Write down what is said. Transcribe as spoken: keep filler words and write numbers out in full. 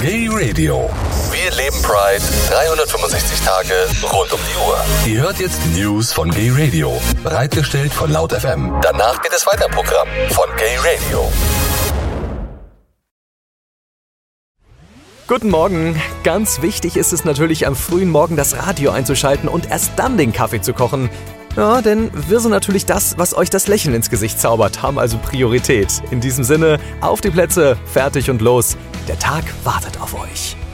Gay Radio. Wir leben Pride dreihundertfünfundsechzig Tage rund um die Uhr. Ihr hört jetzt die News von Gay Radio, bereitgestellt von Laut F M. Danach geht es weiter im Programm von Gay Radio. Guten Morgen. Ganz wichtig ist es natürlich, am frühen Morgen das Radio einzuschalten und erst dann den Kaffee zu kochen. Ja, denn wir sind natürlich das, was euch das Lächeln ins Gesicht zaubert, haben also Priorität. In diesem Sinne, auf die Plätze, fertig und los. Der Tag wartet auf euch.